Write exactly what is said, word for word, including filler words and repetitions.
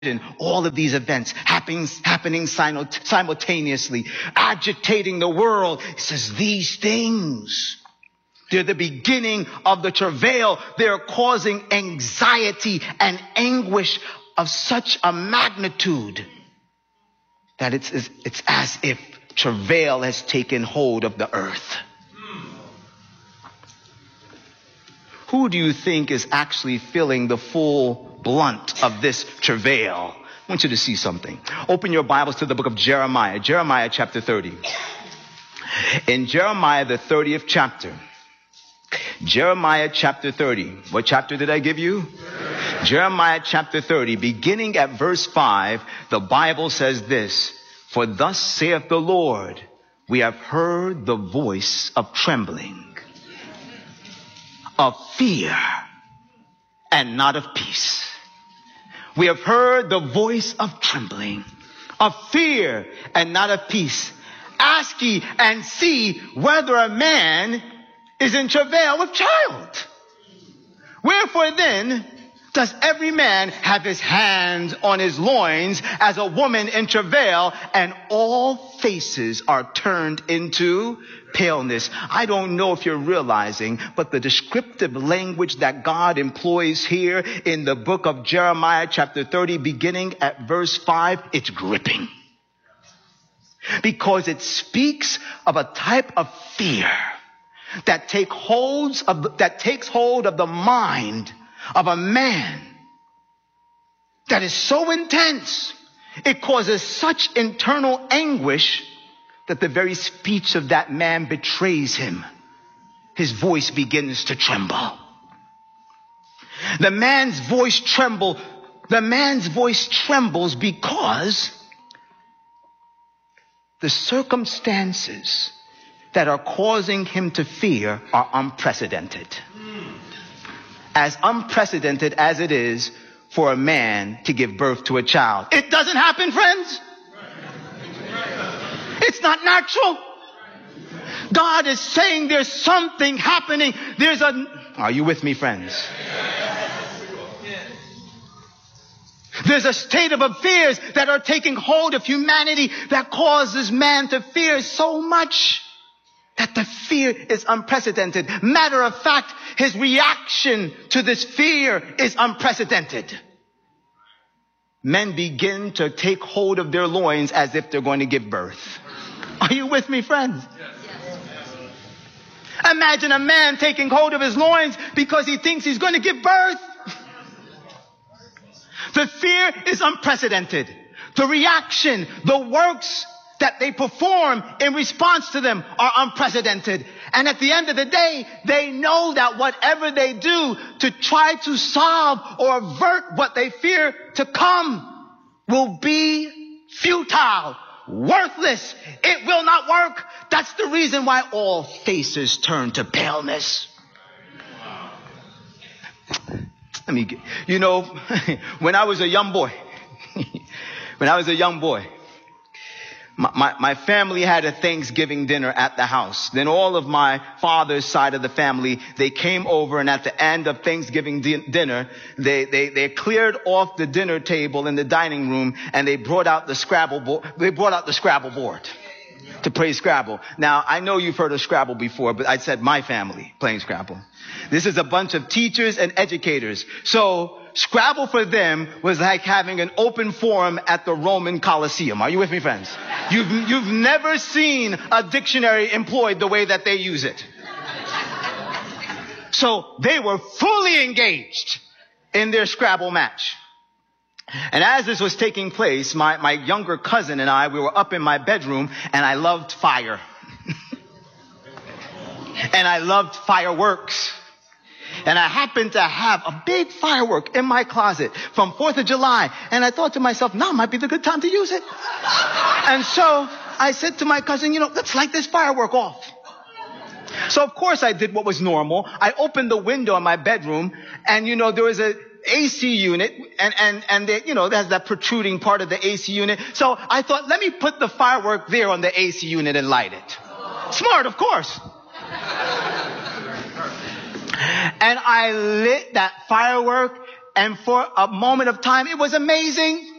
all of these events happening, happening simultaneously, agitating the world. It says these things, they're the beginning of the travail. They're causing anxiety and anguish of such a magnitude that it's, it's, it's as if travail has taken hold of the earth. Who do you think is actually feeling the full blunt of this travail? I want you to see something. Open your Bibles to the book of Jeremiah, Jeremiah chapter thirty. In Jeremiah, the thirtieth chapter, Jeremiah chapter thirty. What chapter did I give you? thirty. Jeremiah chapter thirty, beginning at verse five, the Bible says this: For thus saith the Lord, we have heard the voice of trembling, of fear, and not of peace. We have heard the voice of trembling, of fear, and not of peace. Ask ye and see whether a man is in travail with child. Wherefore then does every man have his hands on his loins as a woman in travail, and all faces are turned into paleness? I don't know if you're realizing, but the descriptive language that God employs here in the book of Jeremiah chapter thirty, beginning at verse five, it's gripping. Because it speaks of a type of fear that take holds of that takes hold of the mind of a man that is so intense, it causes such internal anguish that the very speech of that man betrays him. His voice begins to tremble. The man's voice tremble. The man's voice trembles because the circumstances that are causing him to fear are unprecedented. As unprecedented as it is for a man to give birth to a child. It doesn't happen, friends. It's not natural. God is saying there's something happening. There's a... Are you with me, friends? There's a state of affairs that are taking hold of humanity that causes man to fear so much that the fear is unprecedented. Matter of fact, his reaction to this fear is unprecedented. Men begin to take hold of their loins as if they're going to give birth. Are you with me, friends? Yes. Imagine a man taking hold of his loins because he thinks he's going to give birth. The fear is unprecedented. The reaction, the works that they perform in response to them are unprecedented. And at the end of the day, they know that whatever they do to try to solve or avert what they fear to come will be futile, worthless. It will not work. That's the reason why all faces turn to paleness. Let me get, you know, when I was a young boy, when I was a young boy, My, my, my family had a Thanksgiving dinner at the house. Then all of my father's side of the family, they came over, and at the end of Thanksgiving di- dinner, they, they, they cleared off the dinner table in the dining room, and they brought out the Scrabble board. They brought out the Scrabble board to play Scrabble. Now, I know you've heard of Scrabble before, but I said my family playing Scrabble. This is a bunch of teachers and educators. So Scrabble for them was like having an open forum at the Roman Colosseum. Are you with me, friends? You've, you've never seen a dictionary employed the way that they use it. So they were fully engaged in their Scrabble match. And as this was taking place, my, my younger cousin and I, we were up in my bedroom, and I loved fire. And I loved fireworks. And I happened to have a big firework in my closet from fourth of July. And I thought to myself, now might be the good time to use it. And so I said to my cousin, you know, let's light this firework off. So of course I did what was normal. I opened the window in my bedroom, and you know, there was a A C unit, and, and, and they, you know, there's that protruding part of the A C unit. So I thought, let me put the firework there on the A C unit and light it. Smart, of course. And I lit that firework And for a moment of time, it was amazing.